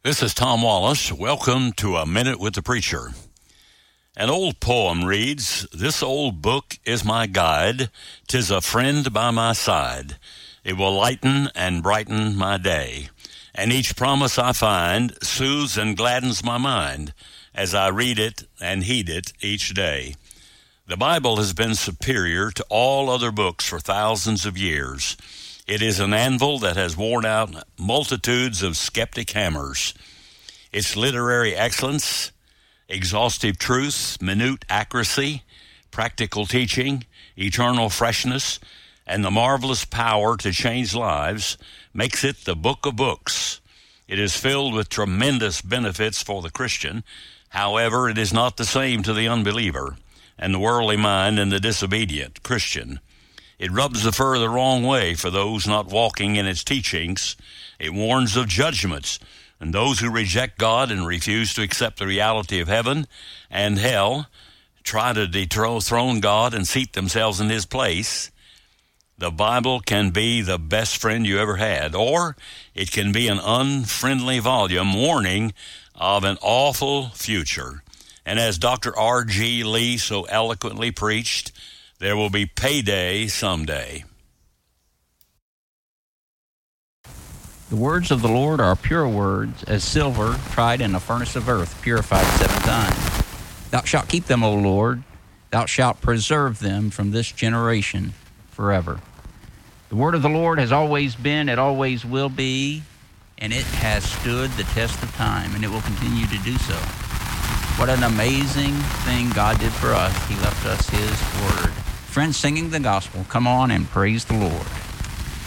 This is Tom Wallace. Welcome to A Minute with the Preacher. An old poem reads, "This old book is my guide. 'Tis a friend by my side. It will lighten and brighten my day. And each promise I find soothes and gladdens my mind as I read it and heed it each day." The Bible has been superior to all other books for thousands of years. It is an anvil that has worn out multitudes of skeptic hammers. Its literary excellence, exhaustive truth, minute accuracy, practical teaching, eternal freshness, and the marvelous power to change lives makes it the book of books. It is filled with tremendous benefits for the Christian. However, it is not the same to the unbeliever and the worldly mind and the disobedient Christian. It rubs the fur the wrong way for those not walking in its teachings. It warns of judgments, and those who reject God and refuse to accept the reality of heaven and hell try to dethrone God and seat themselves in his place. The Bible can be the best friend you ever had, or it can be an unfriendly volume warning of an awful future. And as Dr. R.G. Lee so eloquently preached, there will be payday someday. The words of the Lord are pure words, as silver tried in a furnace of earth, purified 7 times. Thou shalt keep them, O Lord. Thou shalt preserve them from this generation forever. The word of the Lord has always been, it always will be, and it has stood the test of time, and it will continue to do so. What an amazing thing God did for us. He left us his word. Friends singing the gospel, come on and praise the Lord.